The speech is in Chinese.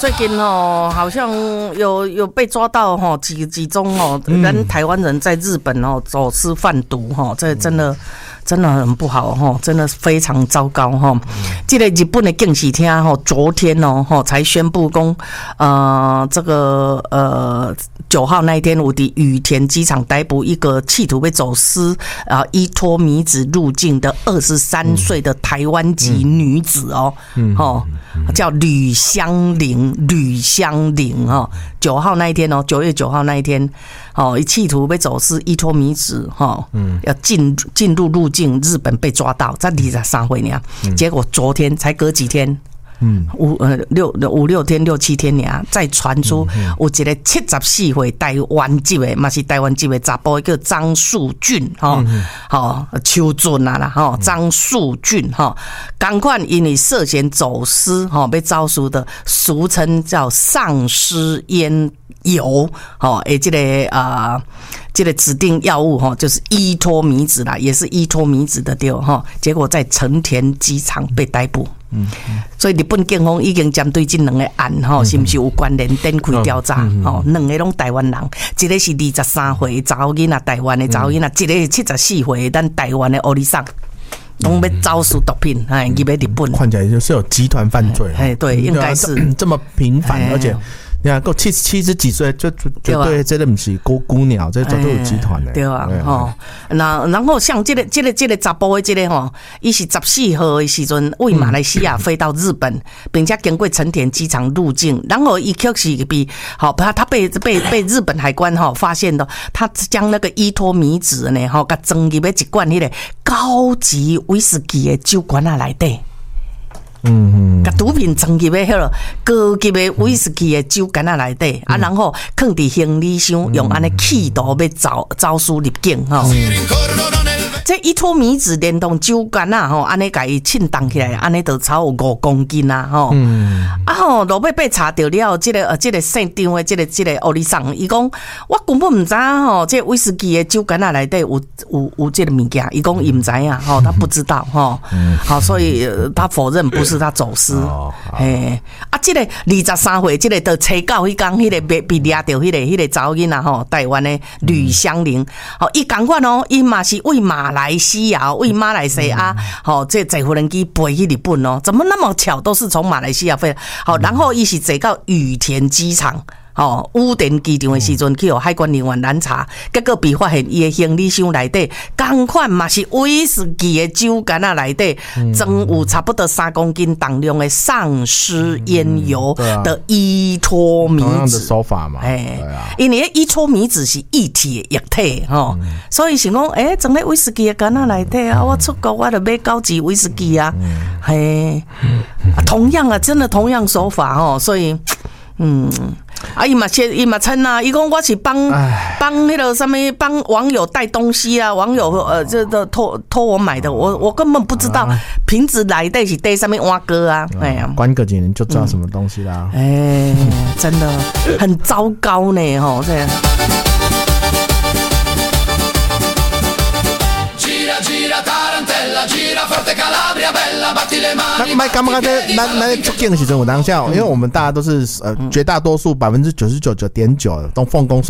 最近好像有被抓到几宗跟台湾人在日本走私贩毒这真的很不好真的非常糟糕这个日本的警视厅昨天才宣布公这个9号那一天有在羽田机场逮捕一个企图被走私依托米子入境的23岁的台湾籍女子叫吕香玲9号那一天9月9号那一天企图被走私依托米子要进入入境日本被抓到，在23岁呢，结果昨天才隔几天。5-6天、6-7天尔，再传出有一个74岁台湾籍的，嘛是台湾籍的查甫叫张树俊邱俊啦张树俊同款因为涉嫌走私被招诉的，俗称叫丧尸烟油这个指定药物就是依托米子啦，也是依托米子的对结果在成田机场被逮捕。所以日本警方已经针对这两个案是不是有关联展开调查两个拢台湾人，一个是23岁查某囡仔，台湾的查某囡仔，一个是74岁咱台湾的欧里桑，拢要招数毒品入去日本， 看起来就是有集团犯罪对，应该是这么频繁而且你看，够70几岁，就绝对真的不是孤鸟，这绝对有集团的。 对啊，然后像这个查甫的这个伊是14号的时阵，为马来西亚飞到日本，并且经过成田机场入境，然后一确实他被日本海关发现的，他将那个依托米子呢给装入一罐那个高级威士忌的酒罐内底。把毒品装入去迄个高级的威士忌的酒罐内底然后放伫行李箱，用安尼企图要招输入境这依托米子连同酒罐安尼甲伊称重起来，安尼就超有5公斤落尾被查到了这个现场的这个欧里桑，伊讲我根本唔知这威士忌的酒罐内底有这个物件，伊讲伊唔知他不知道所以他否认不是他走私这个23岁这个就找到迄天迄个被抓到迄个查某囡仔台湾的吕香玲伊同款伊嘛是为马来西亚这坐无人机飞去日本怎么那么巧都是从马来西亚飞然后伊是坐到羽田机场羽田机场的时阵去海关人员拦查，结果被发现伊的行李箱内底同款嘛是威士忌的酒罐内底装有差不多3公斤重量的丧尸烟油的依托米子。同样的手法嘛， 因为依托米子是液体的液体所以想讲装在威士忌的罐内底我出国我就买高级威士忌同样真的同样手法所以伊嘛称伊讲我是帮那个什么帮网友带东西网友这托我买的，我根本不知道瓶子内底是带什么碗糕关个几年就知道什么东西啦。 真的很糟糕呢这样。 那刚刚那出境的时阵，我当下，因为我们大家都是绝大多数99.9%都奉公守